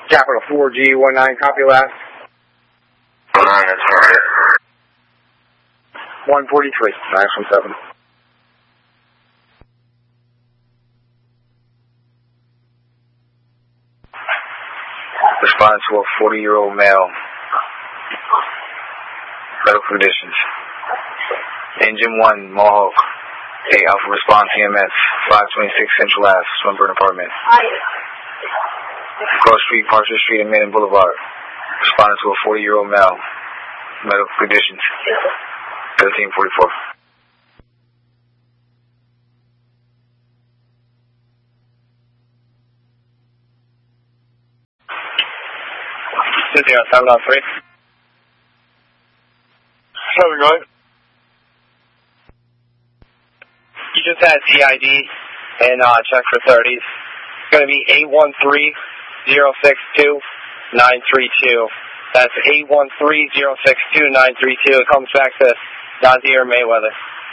Capital 4G19, copy last. 19, that's right. 143, 917. Respond to a 40-year-old male. Medical conditions. Engine 1, Mohawk. 8 Alpha Response EMS. 526 Central Ave, Swinburne Apartment. Cross Street, Parker Street, and Maiden Boulevard. Responding to a 40-year-old male. Medical conditions. 1344. Cynthia, 703. How's it going? You just had CID and check for 30s. It's going to be 813-062-932. That's 813-062-932. It comes back to Nazir Mayweather.